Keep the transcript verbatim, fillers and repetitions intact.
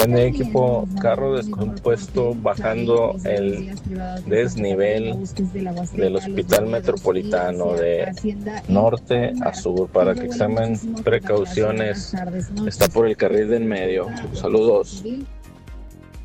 Buen día, equipo. Carro descompuesto bajando el desnivel del Hospital Metropolitano de norte a sur para que examen precauciones. Está por el carril de en medio. Saludos.